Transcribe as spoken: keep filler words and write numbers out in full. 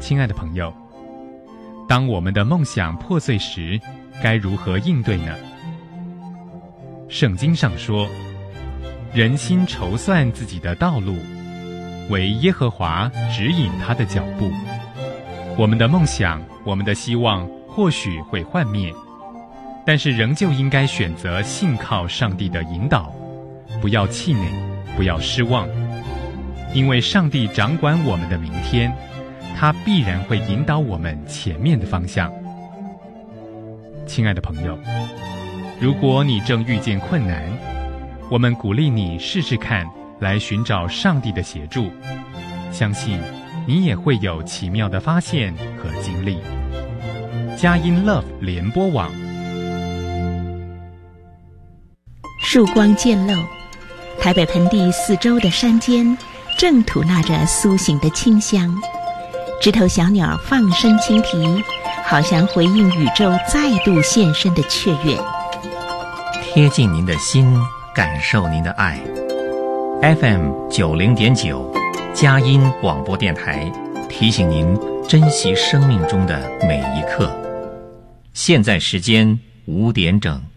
亲爱的朋友，当我们的梦想破碎时，该如何应对呢？圣经上说，人心筹算自己的道路，唯耶和华指引他的脚步。我们的梦想，我们的希望或许会幻灭，但是仍旧应该选择信靠上帝的引导，不要气馁，不要失望，因为上帝掌管我们的明天，他必然会引导我们前面的方向。亲爱的朋友，如果你正遇见困难，我们鼓励你试试看，来寻找上帝的协助，相信你也会有奇妙的发现和经历。佳音 Love 联播网， 曙光渐露，台北盆地四周的山间正吐纳着苏醒的清香，枝头小鸟放声轻啼，好像回应宇宙再度现身的雀跃。 贴近您的心，感受您的爱。 F M 九零点九佳音广播电台提醒您珍惜生命中的每一刻。现在时间五点整。